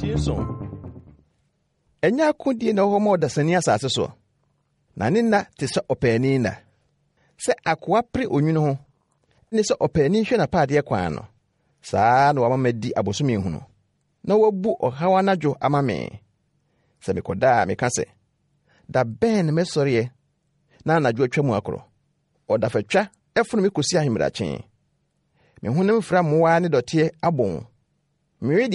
nso. Enya akodi na ho ma odasani asase so. Na ne na te sɛ ɔpaani na. Sɛ akoa pre onwunu ho. Ne sɛ ɔpaani hwɛ na paade kwan no. Saa na wama madi abosom ehunu. Na wabu ɔhaw anadwo ama me. Sɛ mekoda meka sɛ, da bɛn mesɔreɛ na anadwo atwa mu akoro. Ɔda fatwa ɛfono me kosi ahimrakyee. Me honem fra mmoa ne dɔteɛ abon.